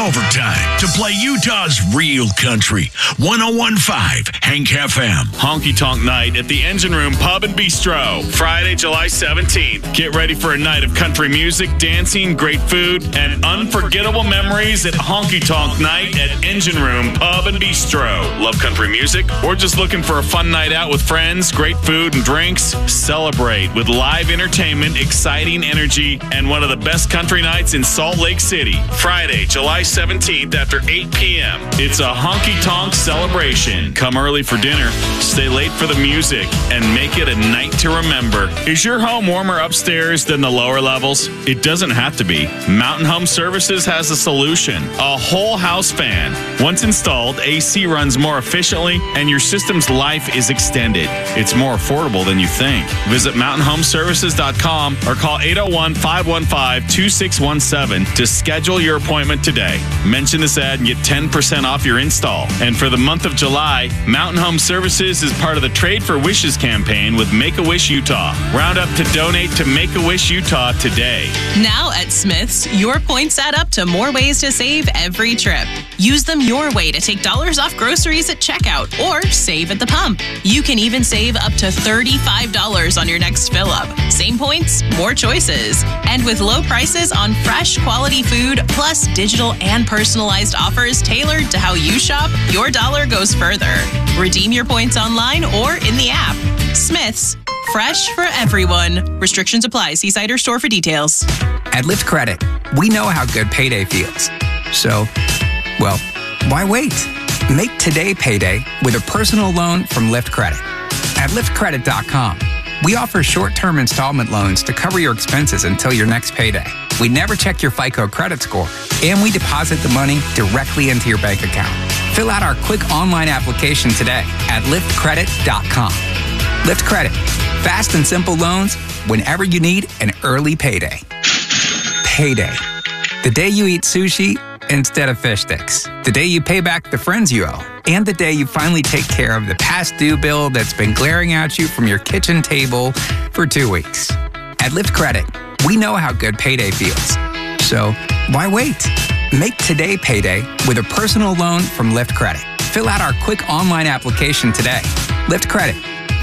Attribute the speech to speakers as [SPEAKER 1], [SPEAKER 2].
[SPEAKER 1] overtime to play Utah's real country. 101.5 Hank FM.
[SPEAKER 2] Honky Tonk Night at the Engine Room Pub and Bistro. Friday, July 17th. Get ready for a night of country music, dancing, great food, and unforgettable memories at Honky Tonk Night at Engine Room Pub and Bistro. Love country music? Or just looking for a fun night out with friends, great food and drinks? Celebrate with live entertainment, exciting energy, and one of the best country nights in Salt Lake City. Friday, July 17th after 8 p.m. It's a honky tonk celebration. Come early for dinner, stay late for the music, and make it a night to remember. Is your home warmer upstairs than the lower levels? It doesn't have to be. Mountain Home Services has a solution. A whole house fan. Once installed, AC runs more efficiently and your system's life is extended. It's more affordable than you think. Visit mountainhomeservices.com or call 801-515-2617 to schedule your appointment today. Mention this ad and get 10% off your install. And for the month of July, Mountain Home Services is part of the Trade for Wishes campaign with Make-A-Wish Utah. Round up to donate to Make-A-Wish Utah today.
[SPEAKER 3] Now at Smith's, your points add up to more ways to save every trip. Use them your way to take dollars off groceries at checkout or save at the pump. You can even save up to $35 on your next fill-up. Same points, more choices. And with low prices on fresh, quality food, plus digital and personalized offers tailored to how you shop, your dollar goes further. Redeem your points online or in the app. Smith's. Fresh for everyone. Restrictions apply. See site or store for details.
[SPEAKER 4] At Lyft Credit, we know how good payday feels. So, well, why wait? Make today payday with a personal loan from Lyft Credit. At liftcredit.com, we offer short-term installment loans to cover your expenses until your next payday. We never check your FICO credit score, and we deposit the money directly into your bank account. Fill out our quick online application today at liftcredit.com. Lyft Credit. Fast and simple loans whenever you need an early payday. Payday. The day you eat sushi instead of fish sticks. The day you pay back the friends you owe. And the day you finally take care of the past due bill that's been glaring at you from your kitchen table for 2 weeks. At Lyft Credit, we know how good payday feels. So why wait? Make today payday with a personal loan from Lyft Credit. Fill out our quick online application today. Lyft Credit.